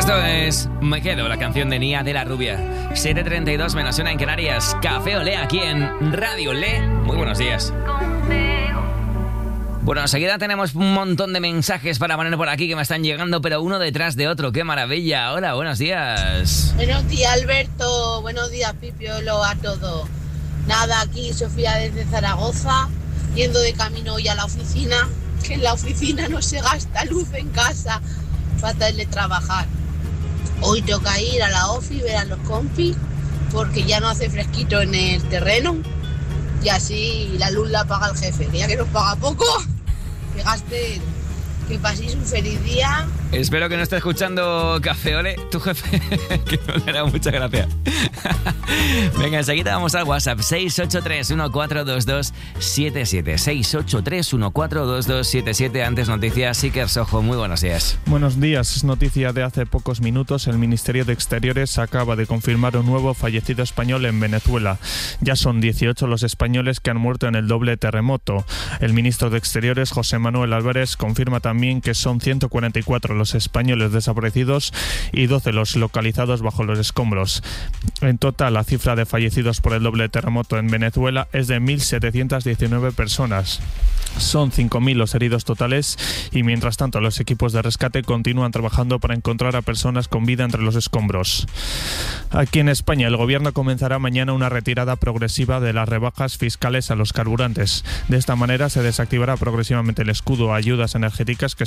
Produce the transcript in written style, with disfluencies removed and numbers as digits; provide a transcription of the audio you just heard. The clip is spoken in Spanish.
Esto es Me Quedo, la canción de Nia de la Rubia. 7:32 menos una en Canarias. Café Olé aquí en Radio Olé. Muy buenos días. Bueno, enseguida tenemos un montón de mensajes para poner por aquí que me están llegando, pero uno detrás de otro. ¡Qué maravilla! Hola, buenos días. Buenos días, Alberto. Buenos días, Pipiolo, a todos. Nada, aquí Sofía desde Zaragoza, yendo de camino hoy a la oficina, que en la oficina no se gasta luz en casa para teletrabajar. Hoy toca ir a la ofi, ver a los compis, porque ya no hace fresquito en el terreno y así la luz la paga el jefe, que ya que nos paga poco, que gasten, que paséis un feliz día. Espero que no esté escuchando Café Olé, tu jefe, que me dará muchas gracias. Venga, enseguida vamos al WhatsApp, 683-1422-77, 683-1422-77. Antes noticias, Sikers, ojo, muy buenos días. Buenos días, es noticia de hace pocos minutos. El Ministerio de Exteriores acaba de confirmar un nuevo fallecido español en Venezuela. Ya son 18 los españoles que han muerto en el doble terremoto. El ministro de Exteriores, José Manuel Álvarez, confirma también que son 144 los españoles desaparecidos y 12 los localizados bajo los escombros. En total, la cifra de fallecidos por el doble terremoto en Venezuela es de 1.719 personas. Son 5.000 los heridos totales y, mientras tanto, los equipos de rescate continúan trabajando para encontrar a personas con vida entre los escombros. Aquí en España, el gobierno comenzará mañana una retirada progresiva de las rebajas fiscales a los carburantes. De esta manera se desactivará progresivamente el escudo a ayudas energéticas que